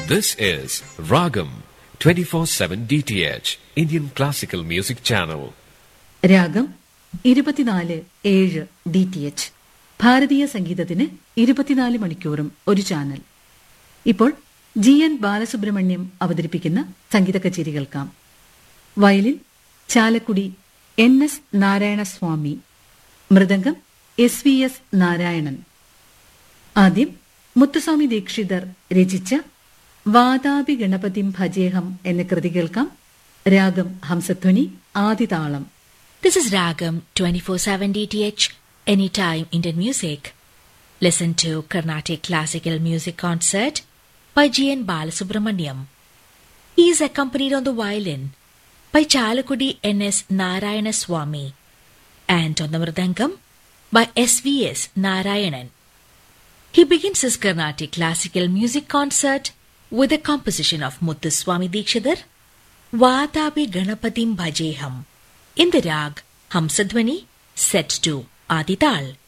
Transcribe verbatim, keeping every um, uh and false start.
This is Ragam twenty-four seven D T H Indian Classical Music Channel. രാഗം ഇരുപത്തിനാല് ഏഴ് D T H ഭാരതീയ സംഗീതത്തിന് ഇരുപത്തിനാല് മണിക്കൂറും ഒരു ചാനൽ. ഇപ്പോൾ ജി എൻ ബാലസുബ്രഹ്മണ്യം അവതരിപ്പിക്കുന്ന സംഗീത കച്ചേരി കേൾക്കാം. Violin Chalakudy N S Narayanaswamy, mridangam S V S Narayanan. ആദ്യം മുത്തുസ്വാമി ദീക്ഷിതർ രചിച്ച വാതാപി ഗണപതിം ഭജേഹം എന്ന കൃതി കേൾക്കാം. രാഗം Hamsadhwani, ആദിതാളം. This is Ragam twenty-four seven D T H, Anytime Indian Music. Listen to Carnatic Classical Music Concert by G N Balasubramaniam. He is accompanied on the violin by Chalakudi N S Narayana Swami and on the mridangam by S V S Narayanan. He begins his Carnatic Classical Music Concert with a composition of Muthuswami Dikshidhar, Vadabi Ganapatim Bhajeham, in the rag Hamsadhvani, set to Adital.